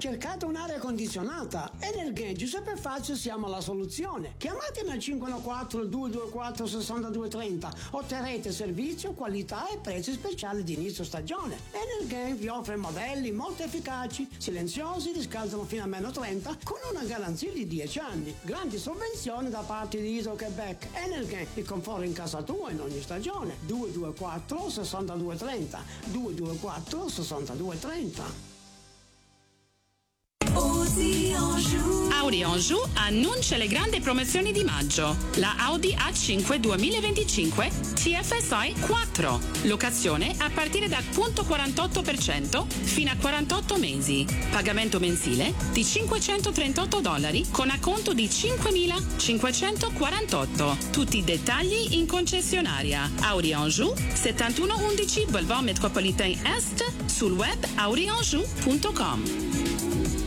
Cercate un'aria condizionata? Energage Superfazio siamo la soluzione. Chiamatemi al 514 224 6230. Otterrete servizio, qualità e prezzi speciali di inizio stagione. Energage vi offre modelli molto efficaci, silenziosi, riscaldano fino a -30 con una garanzia di 10 anni. Grandi sovvenzioni da parte di Hydro-Québec. Energage, il conforto in casa tua in ogni stagione. 224 6230. 224 6230. Audi Anjou annuncia le grandi promozioni di maggio. La Audi A5 2025 TFSI 4. Locazione a partire dal 0,48% fino a 48 mesi. Pagamento mensile di $538 con acconto di $5.548. Tutti i dettagli in concessionaria. Audi Anjou 7111 Boulevard Métropolitain Est, sul web audianjou.com.